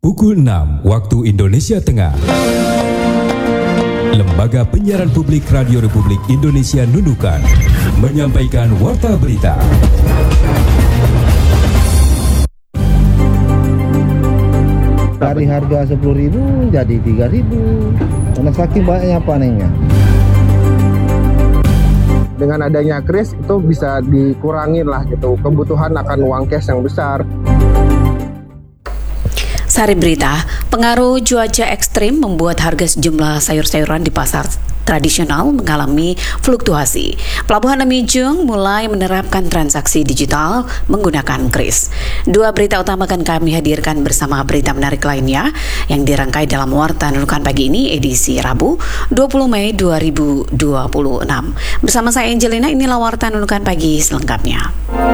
Pukul 6 waktu Indonesia Tengah. Lembaga Penyiaran Publik Radio Republik Indonesia Nunukan menyampaikan warta berita. Dari harga 10.000 jadi 3.000 karena saking banyaknya panennya. Dengan adanya kris itu bisa dikurangin lah gitu kebutuhan akan uang cash yang besar. Sari berita, pengaruh cuaca ekstrim membuat harga sejumlah sayur-sayuran di pasar tradisional mengalami fluktuasi. Pelabuhan Lemijung mulai menerapkan transaksi digital menggunakan kris. Dua berita utama akan kami hadirkan bersama berita menarik lainnya yang dirangkai dalam Warta Nunukan pagi ini edisi Rabu 20 Mei 2026. Bersama saya Angelina, inilah Warta Nunukan pagi selengkapnya.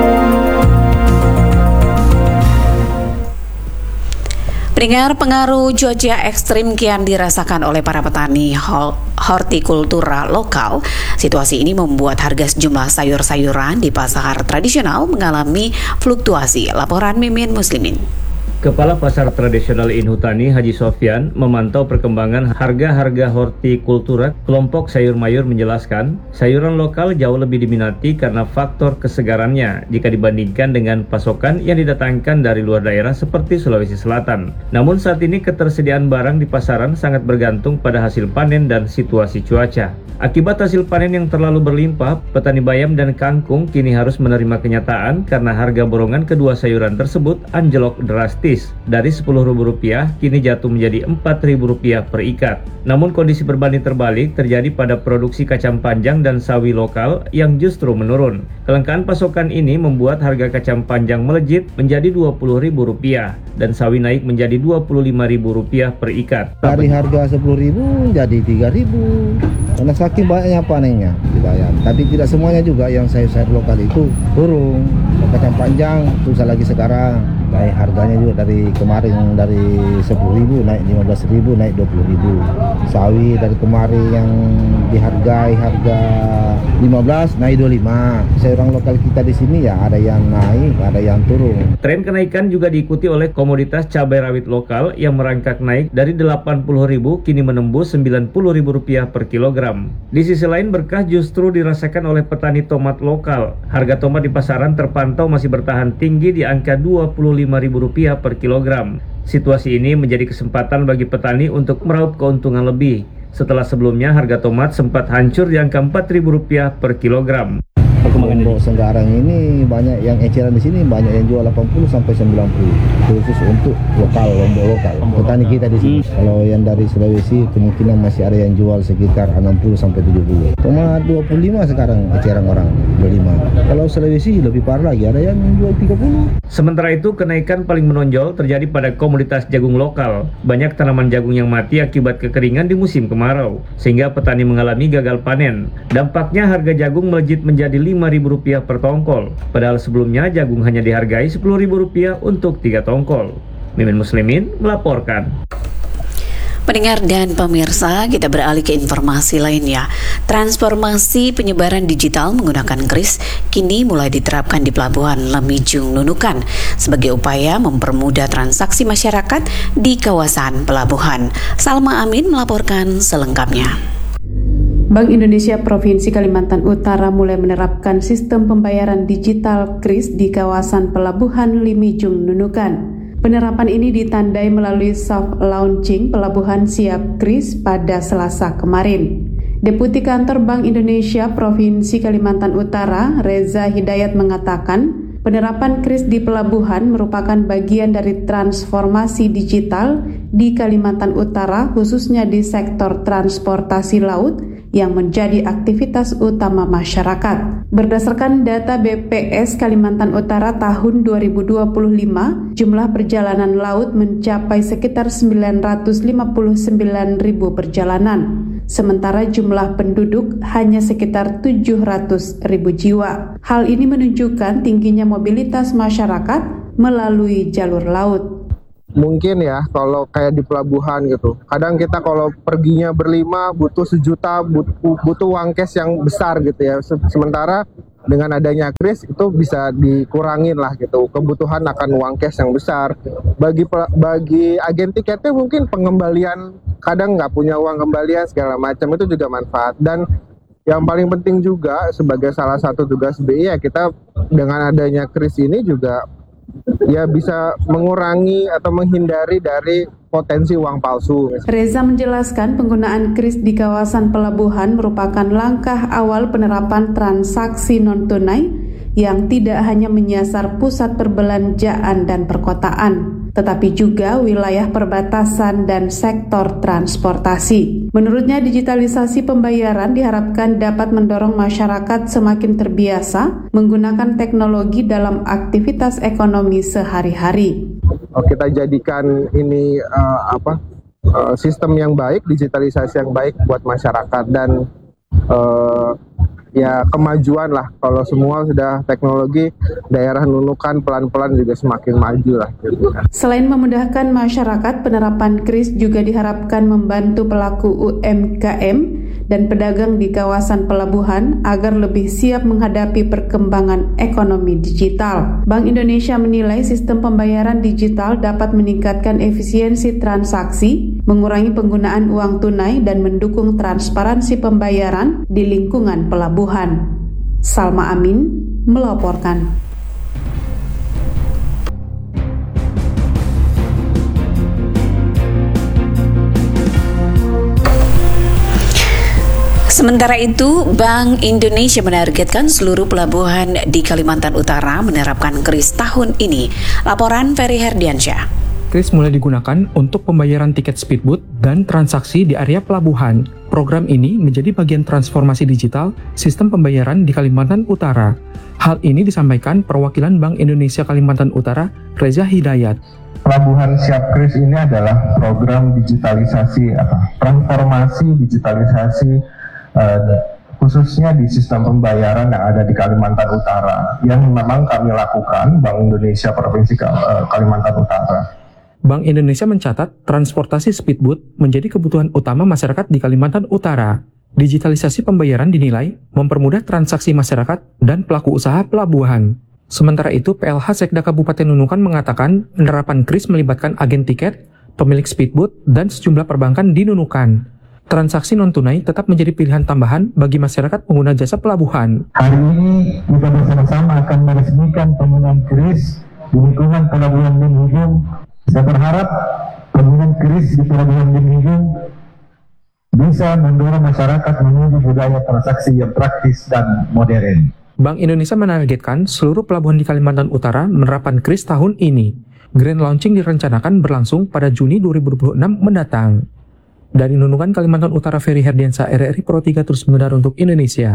Pendengar, pengaruh cuaca ekstrim kian dirasakan oleh para petani hortikultura lokal. Situasi ini membuat harga sejumlah sayur-sayuran di pasar tradisional mengalami fluktuasi. Laporan Mimin Muslimin. Kepala Pasar Tradisional Inhutani Haji Sofyan memantau perkembangan harga-harga hortikultura kelompok sayur mayur menjelaskan, sayuran lokal jauh lebih diminati karena faktor kesegarannya jika dibandingkan dengan pasokan yang didatangkan dari luar daerah seperti Sulawesi Selatan. Namun saat ini ketersediaan barang di pasaran sangat bergantung pada hasil panen dan situasi cuaca. Akibat hasil panen yang terlalu berlimpah, petani bayam dan kangkung kini harus menerima kenyataan karena harga borongan kedua sayuran tersebut anjlok drastis. Dari Rp10.000 kini jatuh menjadi Rp4.000 per ikat. Namun kondisi berbanding terbalik terjadi pada produksi kacang panjang dan sawi lokal yang justru menurun. Kelangkaan pasokan ini membuat harga kacang panjang melejit menjadi Rp20.000 dan sawi naik menjadi Rp25.000 per ikat. Dari harga 10.000 jadi 3.000 karena saking banyaknya panennya di bayam. Tapi tidak semuanya juga yang sayur-sayur lokal itu turun. Kacang panjang susah lagi sekarang. Naik harganya juga dari kemarin dari 10.000 naik 15.000 naik 20.000. Sawi dari kemarin yang dihargai harga 15 naik 25. Sayuran lokal kita di sini ya ada yang naik, ada yang turun. Tren kenaikan juga diikuti oleh komoditas cabai rawit lokal yang merangkak naik dari Rp80.000 kini menembus Rp90.000 per kilogram. Di sisi lain berkah justru dirasakan oleh petani tomat lokal. Harga tomat di pasaran terpantau masih bertahan tinggi di angka Rp25.000 per kilogram. Situasi ini menjadi kesempatan bagi petani untuk meraup keuntungan lebih. Setelah sebelumnya harga tomat sempat hancur di angka Rp4.000 per kilogram. Untuk sekarang ini banyak yang eceran di sini, banyak yang jual 80 sampai 90 khusus untuk lombok lokal petani kita di sini. Kalau yang dari Sulawesi kemungkinan masih ada yang jual sekitar 60 sampai 70. Tomat 25 sekarang eceran orang 25. Kalau Sulawesi lebih parah lagi, ada yang jual 30. Sementara itu kenaikan paling menonjol terjadi pada komoditas jagung lokal. Banyak tanaman jagung yang mati akibat kekeringan di musim kemarau sehingga petani mengalami gagal panen. Dampaknya harga jagung melejit menjadi Rp5.000 per tongkol, padahal sebelumnya jagung hanya dihargai Rp10.000 untuk 3 tongkol. Mimin Muslimin melaporkan. Pendengar dan pemirsa, kita beralih ke informasi lainnya. Transformasi penyebaran digital menggunakan kris kini mulai diterapkan di Pelabuhan Lemijung Nunukan sebagai upaya mempermudah transaksi masyarakat di kawasan pelabuhan. Salma Amin melaporkan selengkapnya. Bank Indonesia Provinsi Kalimantan Utara mulai menerapkan sistem pembayaran digital kris di kawasan Pelabuhan Lemijung Nunukan. Penerapan ini ditandai melalui soft launching Pelabuhan Siap Kris pada Selasa kemarin. Deputi Kantor Bank Indonesia Provinsi Kalimantan Utara, Reza Hidayat mengatakan, penerapan kris di pelabuhan merupakan bagian dari transformasi digital di Kalimantan Utara, khususnya di sektor transportasi laut yang menjadi aktivitas utama masyarakat. Berdasarkan data BPS Kalimantan Utara tahun 2025, jumlah perjalanan laut mencapai sekitar 959.000 perjalanan. Sementara jumlah penduduk hanya sekitar 700.000 jiwa. Hal ini menunjukkan tingginya mobilitas masyarakat melalui jalur laut. Mungkin ya kalau kayak di pelabuhan gitu, kadang kita kalau perginya berlima butuh 1 juta, butuh uang cash yang besar gitu ya. Sementara dengan adanya kris itu bisa dikurangin lah gitu kebutuhan akan uang cash yang besar. Bagi agen tiketnya mungkin pengembalian, kadang nggak punya uang kembalian segala macam, itu juga manfaat. Dan yang paling penting juga sebagai salah satu tugas BI ya, kita dengan adanya kris ini juga ya bisa mengurangi atau menghindari dari potensi uang palsu. Reza menjelaskan penggunaan kris di kawasan pelabuhan merupakan langkah awal penerapan transaksi non-tunai yang tidak hanya menyasar pusat perbelanjaan dan perkotaan, tetapi juga wilayah perbatasan dan sektor transportasi. Menurutnya, digitalisasi pembayaran diharapkan dapat mendorong masyarakat semakin terbiasa menggunakan teknologi dalam aktivitas ekonomi sehari-hari. Kita jadikan ini sistem yang baik, digitalisasi yang baik buat masyarakat, dan ya kemajuan lah. Kalau semua sudah teknologi, daerah Nunukan pelan-pelan juga semakin maju lah gitu. Selain memudahkan masyarakat, penerapan kris juga diharapkan membantu pelaku UMKM dan pedagang di kawasan pelabuhan agar lebih siap menghadapi perkembangan ekonomi digital. Bank Indonesia menilai sistem pembayaran digital dapat meningkatkan efisiensi transaksi, mengurangi penggunaan uang tunai, dan mendukung transparansi pembayaran di lingkungan pelabuhan. Salma Amin melaporkan. Sementara itu, Bank Indonesia menargetkan seluruh pelabuhan di Kalimantan Utara menerapkan kris tahun ini. Laporan Ferry Herdiansyah. Kris mulai digunakan untuk pembayaran tiket speedboat dan transaksi di area pelabuhan. Program ini menjadi bagian transformasi digital sistem pembayaran di Kalimantan Utara. Hal ini disampaikan perwakilan Bank Indonesia Kalimantan Utara, Reza Hidayat. Pelabuhan Siap Kris ini adalah program digitalisasi, transformasi digitalisasi khususnya di sistem pembayaran yang ada di Kalimantan Utara, yang memang kami lakukan Bank Indonesia Provinsi Kalimantan Utara. Bank Indonesia mencatat transportasi speedboat menjadi kebutuhan utama masyarakat di Kalimantan Utara. Digitalisasi pembayaran dinilai mempermudah transaksi masyarakat dan pelaku usaha pelabuhan. Sementara itu, PLH Sekda Kabupaten Nunukan mengatakan penerapan kris melibatkan agen tiket, pemilik speedboat, dan sejumlah perbankan di Nunukan. Transaksi non-tunai tetap menjadi pilihan tambahan bagi masyarakat pengguna jasa pelabuhan. Hari ini kita bersama-sama akan meresmikan penggunaan kris di lingkungan Pelabuhan Limhijung. Saya berharap penggunaan kris di Pelabuhan Limhijung bisa mendorong masyarakat menuju budaya transaksi yang praktis dan modern. Bank Indonesia menargetkan seluruh pelabuhan di Kalimantan Utara menerapkan kris tahun ini. Grand launching direncanakan berlangsung pada Juni 2026 mendatang. Dari Nunukan, Kalimantan Utara, Ferry Herdiansyah, RRI Pro 3 terus mengudara untuk Indonesia.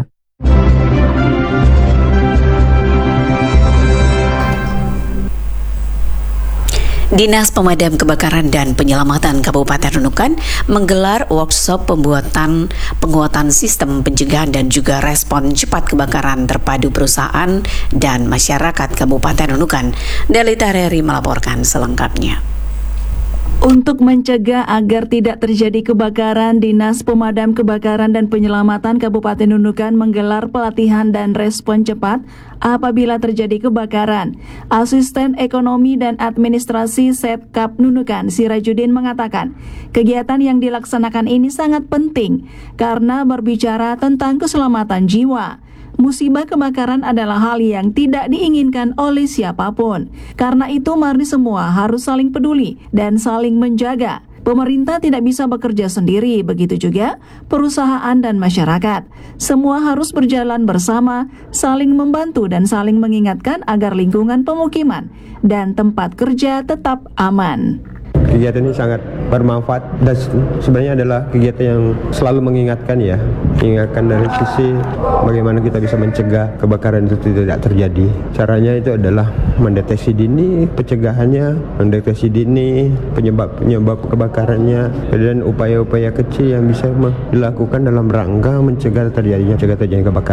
Dinas Pemadam Kebakaran dan Penyelamatan Kabupaten Nunukan menggelar workshop penguatan sistem pencegahan dan juga respon cepat kebakaran terpadu perusahaan dan masyarakat Kabupaten Nunukan. Delita Reri melaporkan selengkapnya. Untuk mencegah agar tidak terjadi kebakaran, Dinas Pemadam Kebakaran dan Penyelamatan Kabupaten Nunukan menggelar pelatihan dan respon cepat apabila terjadi kebakaran. Asisten Ekonomi dan Administrasi Setkap Nunukan, Sirajudin, mengatakan kegiatan yang dilaksanakan ini sangat penting karena berbicara tentang keselamatan jiwa. Musibah kebakaran adalah hal yang tidak diinginkan oleh siapapun. Karena itu, mari semua harus saling peduli dan saling menjaga. Pemerintah tidak bisa bekerja sendiri, begitu juga perusahaan dan masyarakat. Semua harus berjalan bersama, saling membantu dan saling mengingatkan agar lingkungan pemukiman dan tempat kerja tetap aman. Kegiatan ini sangat bermanfaat dan sebenarnya adalah kegiatan yang selalu mengingatkan dari sisi bagaimana kita bisa mencegah kebakaran itu tidak terjadi. Caranya itu adalah mendeteksi dini pencegahannya, mendeteksi dini penyebab kebakarannya, dan upaya-upaya kecil yang bisa dilakukan dalam rangka mencegah terjadinya kebakaran.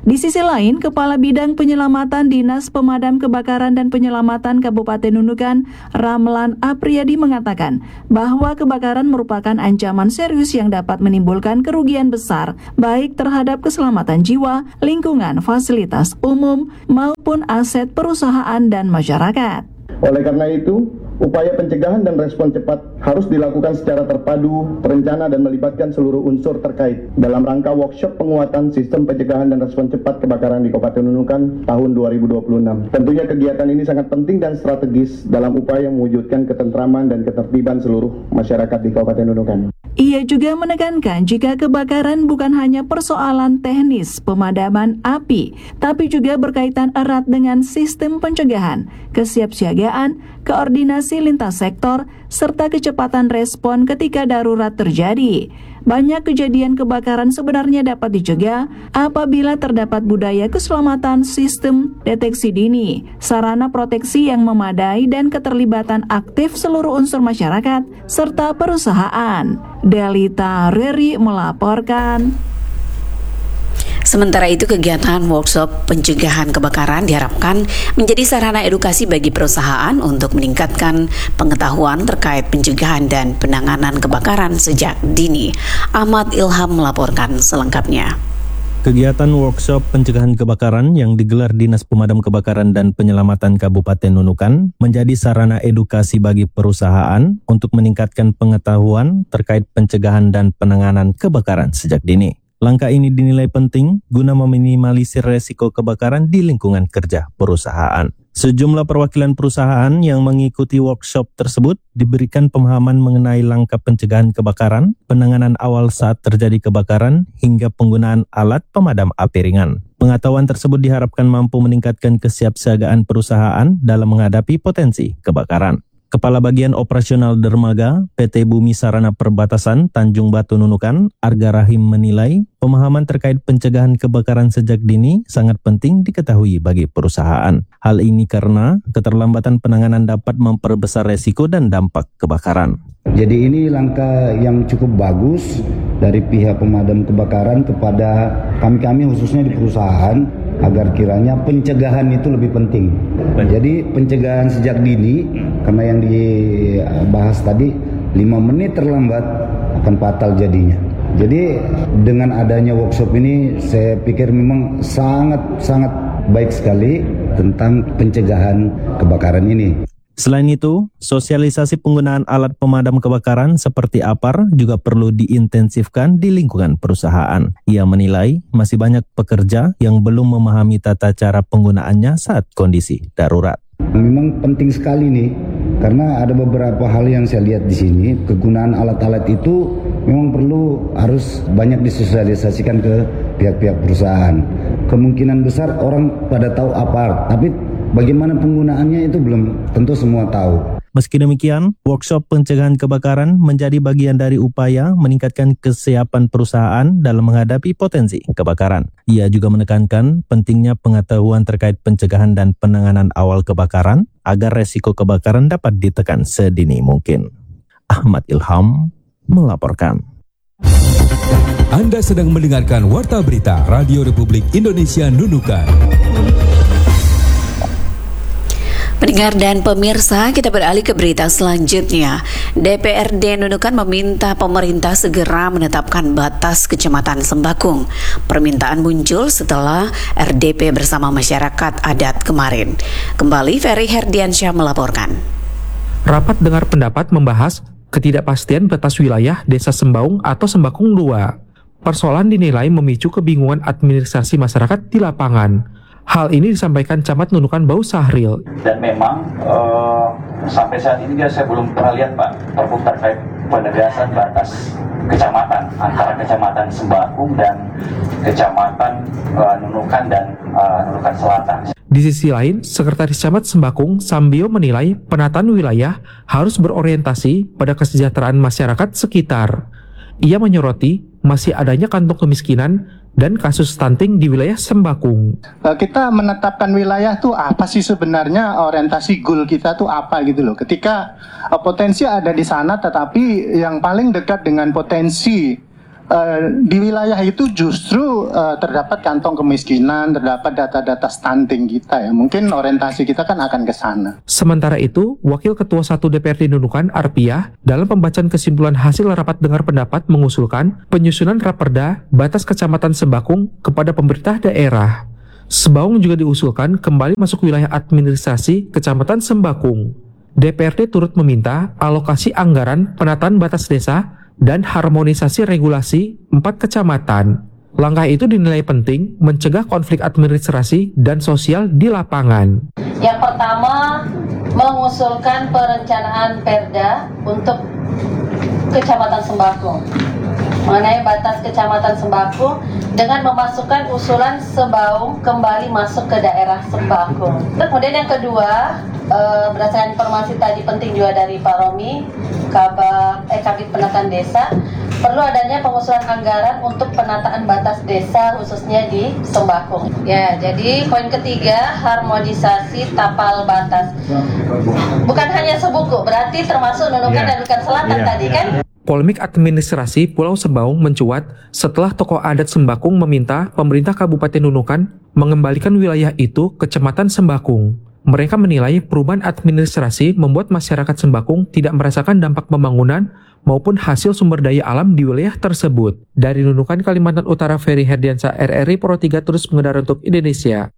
Di sisi lain, Kepala Bidang Penyelamatan Dinas Pemadam Kebakaran dan Penyelamatan Kabupaten Nunukan, Ramlan Apriyadi mengatakan bahwa kebakaran merupakan ancaman serius yang dapat menimbulkan kerugian besar baik terhadap keselamatan jiwa, lingkungan, fasilitas umum, maupun aset perusahaan dan masyarakat. Oleh karena itu, upaya pencegahan dan respon cepat harus dilakukan secara terpadu, terencana dan melibatkan seluruh unsur terkait dalam rangka workshop penguatan sistem pencegahan dan respon cepat kebakaran di Kabupaten Nunukan tahun 2026. Tentunya kegiatan ini sangat penting dan strategis dalam upaya mewujudkan ketentraman dan ketertiban seluruh masyarakat di Kabupaten Nunukan. Ia juga menekankan jika kebakaran bukan hanya persoalan teknis pemadaman api, tapi juga berkaitan erat dengan sistem pencegahan, kesiapsiagaan, koordinasi lintas sektor, serta kecepatan respon ketika darurat terjadi. Banyak kejadian kebakaran sebenarnya dapat dicegah apabila terdapat budaya keselamatan sistem deteksi dini, sarana proteksi yang memadai, dan keterlibatan aktif seluruh unsur masyarakat serta perusahaan. Delita Reri melaporkan. Sementara itu, kegiatan workshop pencegahan kebakaran diharapkan menjadi sarana edukasi bagi perusahaan untuk meningkatkan pengetahuan terkait pencegahan dan penanganan kebakaran sejak dini. Ahmad Ilham melaporkan selengkapnya. Kegiatan workshop pencegahan kebakaran yang digelar Dinas Pemadam Kebakaran dan Penyelamatan Kabupaten Nunukan menjadi sarana edukasi bagi perusahaan untuk meningkatkan pengetahuan terkait pencegahan dan penanganan kebakaran sejak dini. Langkah ini dinilai penting guna meminimalisir resiko kebakaran di lingkungan kerja perusahaan. Sejumlah perwakilan perusahaan yang mengikuti workshop tersebut diberikan pemahaman mengenai langkah pencegahan kebakaran, penanganan awal saat terjadi kebakaran, hingga penggunaan alat pemadam api ringan. Pengetahuan tersebut diharapkan mampu meningkatkan kesiapsiagaan perusahaan dalam menghadapi potensi kebakaran. Kepala Bagian Operasional Dermaga PT Bumi Sarana Perbatasan Tanjung Batu Nunukan, Arga Rahim menilai pemahaman terkait pencegahan kebakaran sejak dini sangat penting diketahui bagi perusahaan. Hal ini karena keterlambatan penanganan dapat memperbesar resiko dan dampak kebakaran. Jadi ini langkah yang cukup bagus dari pihak pemadam kebakaran kepada kami khususnya di perusahaan, agar kiranya pencegahan itu lebih penting. Jadi pencegahan sejak dini, karena yang dibahas tadi 5 menit terlambat akan fatal jadinya. Jadi dengan adanya workshop ini saya pikir memang sangat baik sekali tentang pencegahan kebakaran ini. Selain itu, sosialisasi penggunaan alat pemadam kebakaran seperti APAR juga perlu diintensifkan di lingkungan perusahaan. Ia menilai masih banyak pekerja yang belum memahami tata cara penggunaannya saat kondisi darurat. Memang penting sekali nih, karena ada beberapa hal yang saya lihat di sini. Kegunaan alat-alat itu memang harus banyak disosialisasikan ke pihak-pihak perusahaan. Kemungkinan besar orang pada tahu APAR, tapi bagaimana penggunaannya itu belum tentu semua tahu. Meski demikian, workshop pencegahan kebakaran menjadi bagian dari upaya meningkatkan kesiapan perusahaan dalam menghadapi potensi kebakaran. Ia juga menekankan pentingnya pengetahuan terkait pencegahan dan penanganan awal kebakaran agar resiko kebakaran dapat ditekan sedini mungkin. Ahmad Ilham melaporkan. Anda sedang mendengarkan Warta Berita Radio Republik Indonesia Nunukan. Pendengar dan pemirsa, kita beralih ke berita selanjutnya. DPRD Nunukan meminta pemerintah segera menetapkan batas Kecamatan Sembakung. Permintaan muncul setelah RDP bersama masyarakat adat kemarin. Kembali Ferry Herdiansyah melaporkan. Rapat dengar pendapat membahas ketidakpastian batas wilayah Desa Sembaung atau Sembakung 2. Persoalan dinilai memicu kebingungan administrasi masyarakat di lapangan. Hal ini disampaikan Camat Nunukan Bau Sahril. Dan memang sampai saat ini saya belum pernah lihat Pak perpu terkait penegasan batas kecamatan antara Kecamatan Sembakung dan Kecamatan Nunukan dan Nunukan Selatan. Di sisi lain, Sekretaris Camat Sembakung Sambio menilai penataan wilayah harus berorientasi pada kesejahteraan masyarakat sekitar. Ia menyoroti masih adanya kantong kemiskinan dan kasus stunting di wilayah Sembakung. Kita menetapkan wilayah tuh apa sih sebenarnya, orientasi goal kita tuh apa gitu loh. Ketika potensi ada di sana, tetapi yang paling dekat dengan potensi di wilayah itu justru terdapat kantong kemiskinan, terdapat data-data stunting kita ya. Mungkin orientasi kita kan akan ke sana. Sementara itu, Wakil Ketua 1 DPRD Nunukan, Arpiah, dalam pembacaan kesimpulan hasil rapat dengar pendapat mengusulkan penyusunan Raperda batas Kecamatan Sembakung kepada pemerintah daerah. Sebaung juga diusulkan kembali masuk wilayah administrasi Kecamatan Sembakung. DPRD turut meminta alokasi anggaran penataan batas desa dan harmonisasi regulasi 4 kecamatan. Langkah itu dinilai penting mencegah konflik administrasi dan sosial di lapangan. Yang pertama, mengusulkan perencanaan Perda untuk Kecamatan Sembakung mengenai batas Kecamatan Sembakung dengan memasukkan usulan Sebaung kembali masuk ke daerah Sembakung. Kemudian yang kedua, berdasarkan informasi tadi penting juga dari Pak Romi, Kabid Penataan Desa, perlu adanya pengusulan anggaran untuk penataan batas desa khususnya di Sembakung. Ya, jadi poin ketiga, harmonisasi tapal batas. Bukan hanya Sebuku, berarti termasuk Nunukan dan Nunukan Selatan tadi kan? Polemik administrasi Pulau Sebaung mencuat setelah tokoh adat Sembakung meminta pemerintah Kabupaten Nunukan mengembalikan wilayah itu ke Kecamatan Sembakung. Mereka menilai perubahan administrasi membuat masyarakat Sembakung tidak merasakan dampak pembangunan maupun hasil sumber daya alam di wilayah tersebut. Dari Nunukan, Kalimantan Utara, Ferry Herdiansyah, RRI Pro 3 terus mengudara untuk Indonesia.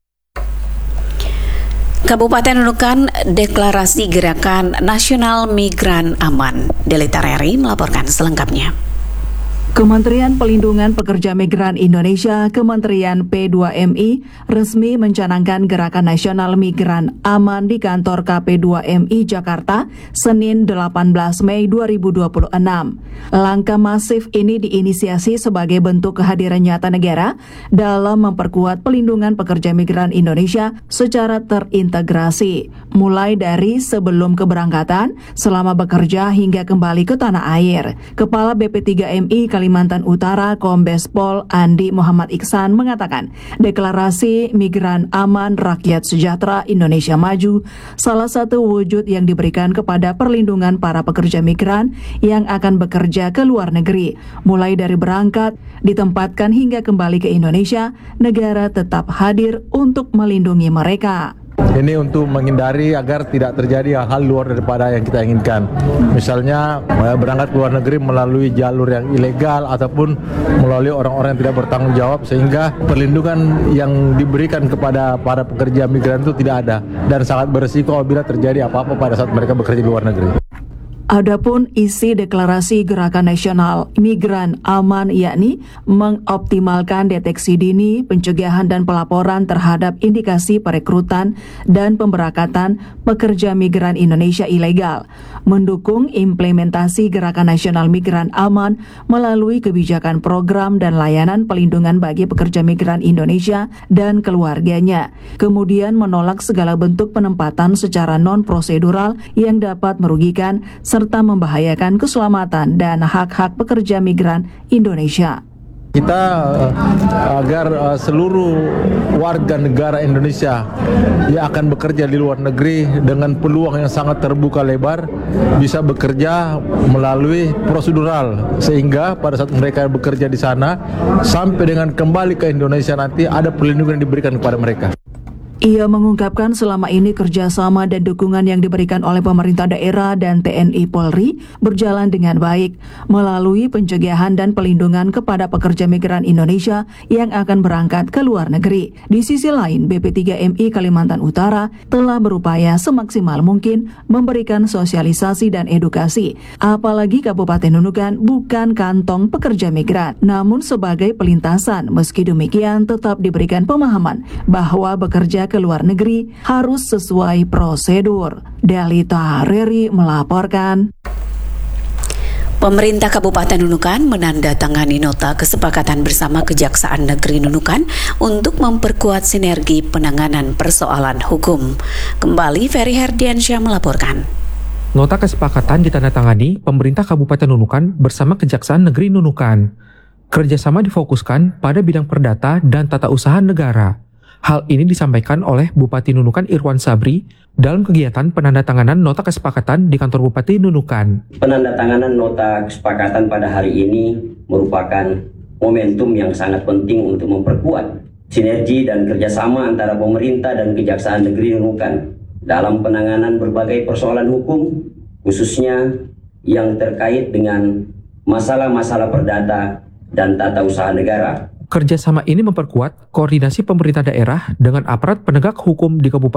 Kabupaten Nunukan deklarasi Gerakan Nasional Migran Aman. Delita Reri melaporkan selengkapnya. Kementerian Pelindungan Pekerja Migran Indonesia, Kementerian P2MI, resmi mencanangkan Gerakan Nasional Migran Aman di kantor KP2MI Jakarta, Senin 18 Mei 2026. Langkah masif ini diinisiasi sebagai bentuk kehadiran nyata negara dalam memperkuat pelindungan pekerja migran Indonesia secara terintegrasi, mulai dari sebelum keberangkatan, selama bekerja hingga kembali ke tanah air. Kepala BP3MI Kalimantan Utara, Kombes Pol Andi Muhammad Iksan mengatakan, deklarasi Migran Aman Rakyat Sejahtera Indonesia Maju salah satu wujud yang diberikan kepada perlindungan para pekerja migran yang akan bekerja ke luar negeri. Mulai dari berangkat, ditempatkan hingga kembali ke Indonesia, negara tetap hadir untuk melindungi mereka. Ini untuk menghindari agar tidak terjadi hal-hal luar daripada yang kita inginkan. Misalnya berangkat ke luar negeri melalui jalur yang ilegal ataupun melalui orang-orang yang tidak bertanggung jawab, sehingga perlindungan yang diberikan kepada para pekerja migran itu tidak ada dan sangat berisiko apabila terjadi apa-apa pada saat mereka bekerja di luar negeri. Adapun isi deklarasi Gerakan Nasional Migran Aman yakni mengoptimalkan deteksi dini, pencegahan dan pelaporan terhadap indikasi perekrutan dan pemberangkatan pekerja migran Indonesia ilegal, mendukung implementasi Gerakan Nasional Migran Aman melalui kebijakan program dan layanan pelindungan bagi pekerja migran Indonesia dan keluarganya, kemudian menolak segala bentuk penempatan secara non-prosedural yang dapat merugikan serta membahayakan keselamatan dan hak-hak pekerja migran Indonesia. Kita agar seluruh warga negara Indonesia yang akan bekerja di luar negeri dengan peluang yang sangat terbuka lebar bisa bekerja melalui prosedural, sehingga pada saat mereka bekerja di sana sampai dengan kembali ke Indonesia nanti ada perlindungan yang diberikan kepada mereka. Ia mengungkapkan selama ini kerjasama dan dukungan yang diberikan oleh pemerintah daerah dan TNI Polri berjalan dengan baik melalui pencegahan dan pelindungan kepada pekerja migran Indonesia yang akan berangkat ke luar negeri. Di sisi lain, BP3MI Kalimantan Utara telah berupaya semaksimal mungkin memberikan sosialisasi dan edukasi, apalagi Kabupaten Nunukan bukan kantong pekerja migran, namun sebagai pelintasan. Meski demikian, tetap diberikan pemahaman bahwa bekerja ke luar negeri harus sesuai prosedur. Delita Reri melaporkan. Pemerintah Kabupaten Nunukan menandatangani nota kesepakatan bersama Kejaksaan Negeri Nunukan untuk memperkuat sinergi penanganan persoalan hukum. Kembali Ferry Herdiansyah melaporkan. Nota kesepakatan ditandatangani pemerintah Kabupaten Nunukan bersama Kejaksaan Negeri Nunukan. Kerjasama difokuskan pada bidang perdata dan tata usaha negara. Hal ini disampaikan oleh Bupati Nunukan Irwan Sabri dalam kegiatan penandatanganan nota kesepakatan di kantor Bupati Nunukan. Penandatanganan nota kesepakatan pada hari ini merupakan momentum yang sangat penting untuk memperkuat sinergi dan kerjasama antara pemerintah dan Kejaksaan Negeri Nunukan dalam penanganan berbagai persoalan hukum, khususnya yang terkait dengan masalah-masalah perdata dan tata usaha negara. Kerjasama ini memperkuat koordinasi pemerintah daerah dengan aparat penegak hukum di Kabupaten